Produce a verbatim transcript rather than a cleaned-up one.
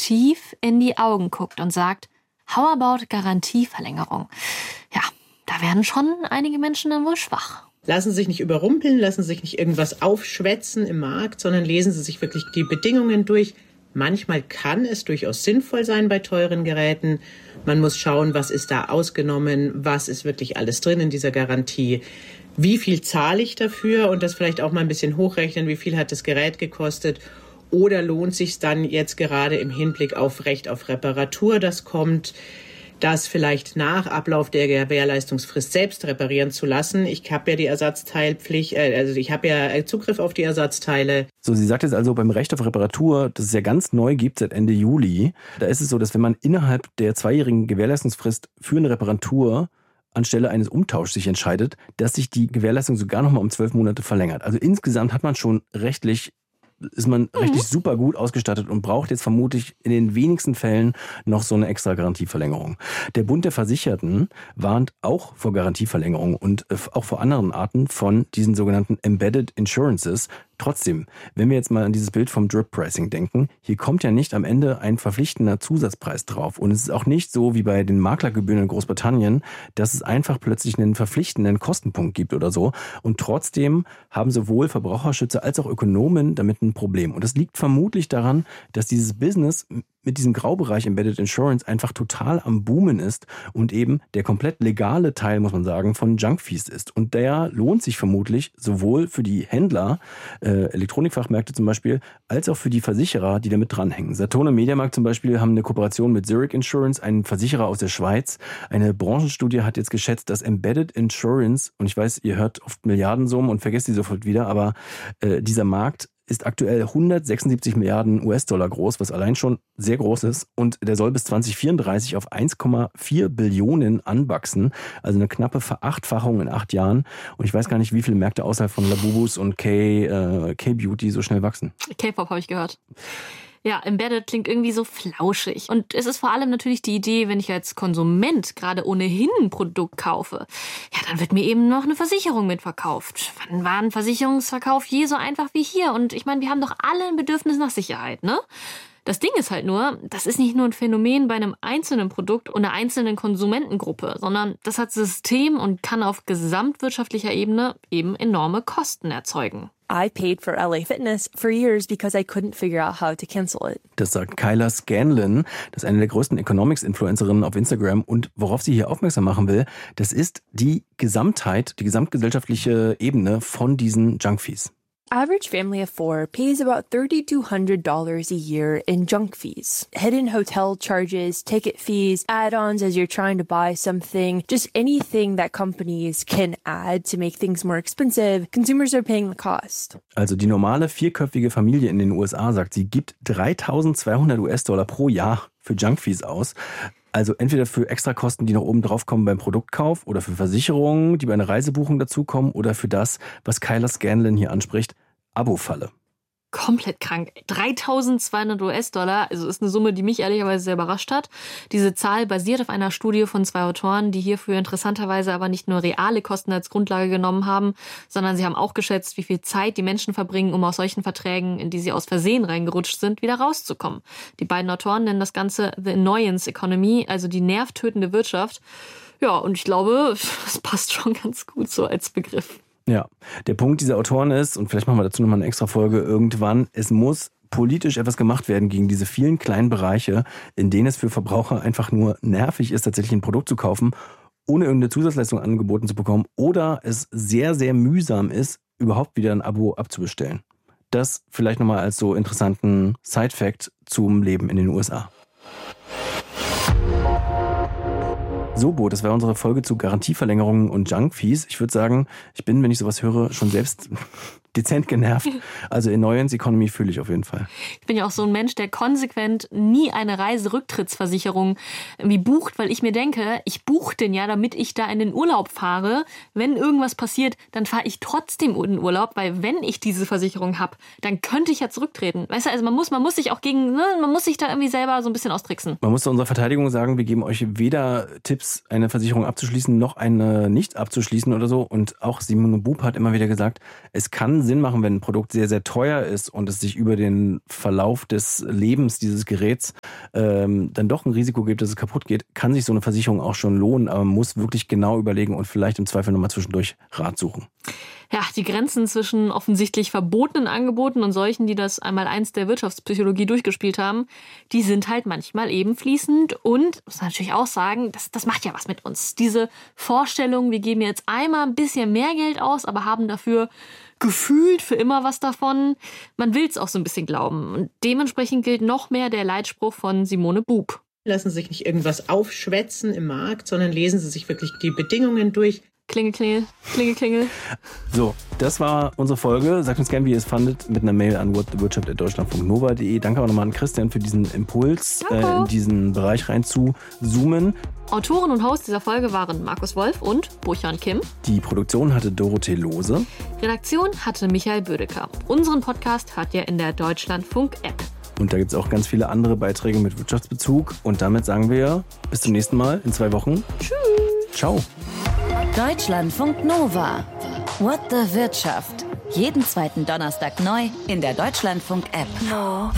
tief in die Augen guckt und sagt, how about Garantieverlängerung? Ja, da werden schon einige Menschen dann wohl schwach. Lassen Sie sich nicht überrumpeln, lassen Sie sich nicht irgendwas aufschwätzen im Markt, sondern lesen Sie sich wirklich die Bedingungen durch. Manchmal kann es durchaus sinnvoll sein bei teuren Geräten. Man muss schauen, was ist da ausgenommen, was ist wirklich alles drin in dieser Garantie. Wie viel zahle ich dafür und das vielleicht auch mal ein bisschen hochrechnen, wie viel hat das Gerät gekostet. Oder lohnt sich dann jetzt gerade im Hinblick auf Recht auf Reparatur, das kommt, das vielleicht nach Ablauf der Gewährleistungsfrist selbst reparieren zu lassen. Ich habe ja die Ersatzteilpflicht, äh, also ich habe ja Zugriff auf die Ersatzteile. So, sie sagt jetzt also beim Recht auf Reparatur, das es ja ganz neu gibt seit Ende Juli, da ist es so, dass wenn man innerhalb der zweijährigen Gewährleistungsfrist für eine Reparatur anstelle eines Umtauschs sich entscheidet, dass sich die Gewährleistung sogar nochmal um zwölf Monate verlängert. Also insgesamt hat man schon rechtlich ist man mhm. richtig super gut ausgestattet und braucht jetzt vermutlich in den wenigsten Fällen noch so eine extra Garantieverlängerung. Der Bund der Versicherten warnt auch vor Garantieverlängerung und auch vor anderen Arten von diesen sogenannten Embedded Insurances. Trotzdem, wenn wir jetzt mal an dieses Bild vom Drip Pricing denken, hier kommt ja nicht am Ende ein verpflichtender Zusatzpreis drauf. Und es ist auch nicht so wie bei den Maklergebühren in Großbritannien, dass es einfach plötzlich einen verpflichtenden Kostenpunkt gibt oder so. Und trotzdem haben sowohl Verbraucherschützer als auch Ökonomen damit ein Problem. Und das liegt vermutlich daran, dass dieses Business mit diesem Graubereich Embedded Insurance einfach total am Boomen ist und eben der komplett legale Teil, muss man sagen, von Junk-Fees ist. Und der lohnt sich vermutlich sowohl für die Händler, äh, Elektronikfachmärkte zum Beispiel, als auch für die Versicherer, die damit dranhängen. Saturn und Mediamarkt zum Beispiel haben eine Kooperation mit Zurich Insurance, einem Versicherer aus der Schweiz. Eine Branchenstudie hat jetzt geschätzt, dass Embedded Insurance, und ich weiß, ihr hört oft Milliardensummen und vergesst die sofort wieder, aber äh, dieser Markt ist aktuell hundertsechsundsiebzig Milliarden U S-Dollar groß, was allein schon sehr groß ist. Und der soll bis zwanzig vierunddreißig auf eins Komma vier Billionen anwachsen. Also eine knappe Verachtfachung in acht Jahren. Und ich weiß gar nicht, wie viele Märkte außerhalb von Labubus und K, äh, K-Beauty so schnell wachsen. K-Pop habe ich gehört. Ja, Embedded klingt irgendwie so flauschig. Und es ist vor allem natürlich die Idee, wenn ich als Konsument gerade ohnehin ein Produkt kaufe, ja, dann wird mir eben noch eine Versicherung mitverkauft. Wann war ein Versicherungsverkauf je so einfach wie hier? Und ich meine, wir haben doch alle ein Bedürfnis nach Sicherheit, ne? Das Ding ist halt nur, das ist nicht nur ein Phänomen bei einem einzelnen Produkt und einer einzelnen Konsumentengruppe, sondern das hat System und kann auf gesamtwirtschaftlicher Ebene eben enorme Kosten erzeugen. I paid for L A Fitness for years because I couldn't figure out how to cancel it. Das sagt Kyla Scanlon, das ist eine der größten Economics-Influencerinnen auf Instagram. Und worauf sie hier aufmerksam machen will, das ist die Gesamtheit, die gesamtgesellschaftliche Ebene von diesen Junk-Fees. Average family of four pays about three thousand two hundred dollars a year in junk fees. Hidden hotel charges, ticket fees, add-ons as you're trying to buy something, just anything that companies can add to make things more expensive. Consumers are paying the cost. Also die normale vierköpfige Familie in den U S A, sagt sie, gibt dreitausendzweihundert U S-Dollar pro Jahr für Junk-Fees aus. Also entweder für Extrakosten, die noch oben drauf kommen beim Produktkauf oder für Versicherungen, die bei einer Reisebuchung dazukommen oder für das, was Kyla Scanlon hier anspricht, Abo-Falle. Komplett krank. dreitausendzweihundert U S-Dollar, also ist eine Summe, die mich ehrlicherweise sehr überrascht hat. Diese Zahl basiert auf einer Studie von zwei Autoren, die hierfür interessanterweise aber nicht nur reale Kosten als Grundlage genommen haben, sondern sie haben auch geschätzt, wie viel Zeit die Menschen verbringen, um aus solchen Verträgen, in die sie aus Versehen reingerutscht sind, wieder rauszukommen. Die beiden Autoren nennen das Ganze The Annoyance Economy, also die nervtötende Wirtschaft. Ja, und ich glaube, das passt schon ganz gut so als Begriff. Ja, der Punkt dieser Autoren ist, und vielleicht machen wir dazu nochmal eine extra Folge irgendwann, es muss politisch etwas gemacht werden gegen diese vielen kleinen Bereiche, in denen es für Verbraucher einfach nur nervig ist, tatsächlich ein Produkt zu kaufen, ohne irgendeine Zusatzleistung angeboten zu bekommen oder es sehr, sehr mühsam ist, überhaupt wieder ein Abo abzubestellen. Das vielleicht nochmal als so interessanten Side-Fact zum Leben in den U S A. So, Bo, das war unsere Folge zu Garantieverlängerungen und Junk-Fees. Ich würde sagen, ich bin, wenn ich sowas höre, schon selbst dezent genervt. Also Annoyance Economy fühle ich auf jeden Fall. Ich bin ja auch so ein Mensch, der konsequent nie eine Reiserücktrittsversicherung irgendwie bucht, weil ich mir denke, ich buche den ja, damit ich da in den Urlaub fahre. Wenn irgendwas passiert, dann fahre ich trotzdem in den Urlaub, weil wenn ich diese Versicherung habe, dann könnte ich ja zurücktreten. Weißt du, also man muss, man muss sich auch gegen, ne, man muss sich da irgendwie selber so ein bisschen austricksen. Man muss zu unserer Verteidigung sagen, wir geben euch weder Tipps ist, eine Versicherung abzuschließen, noch eine nicht abzuschließen oder so. Und auch Simone Bub hat immer wieder gesagt, es kann Sinn machen, wenn ein Produkt sehr, sehr teuer ist und es sich über den Verlauf des Lebens dieses Geräts ähm, dann doch ein Risiko gibt, dass es kaputt geht, kann sich so eine Versicherung auch schon lohnen. Aber man muss wirklich genau überlegen und vielleicht im Zweifel nochmal zwischendurch Rat suchen. Ja, die Grenzen zwischen offensichtlich verbotenen Angeboten und solchen, die das einmal eins der Wirtschaftspsychologie durchgespielt haben, die sind halt manchmal eben fließend. Und, muss man natürlich auch sagen, das, das macht ja was mit uns. Diese Vorstellung, wir geben jetzt einmal ein bisschen mehr Geld aus, aber haben dafür gefühlt für immer was davon. Man will es auch so ein bisschen glauben. Und dementsprechend gilt noch mehr der Leitspruch von Simone Bub. Lassen Sie sich nicht irgendwas aufschwätzen im Markt, sondern lesen Sie sich wirklich die Bedingungen durch. Klingel, klingel, klingel, klingel. So, das war unsere Folge. Sagt uns gerne, wie ihr es fandet, mit einer Mail an wirtschaft punkt deutschland punkt nova punkt de. Danke auch nochmal an Christian für diesen Impuls, äh, in diesen Bereich rein zu zoomen. Autoren und Host dieser Folge waren Markus Wolf und Bo-Chan Kim. Die Produktion hatte Dorothee Lohse. Redaktion hatte Michael Bödecker. Unseren Podcast hört ihr in der Deutschlandfunk-App. Und da gibt es auch ganz viele andere Beiträge mit Wirtschaftsbezug. Und damit sagen wir bis zum nächsten Mal in zwei Wochen. Tschüss. Ciao. Deutschlandfunk Nova. What the Wirtschaft. Jeden zweiten Donnerstag neu in der Deutschlandfunk-App. Nova.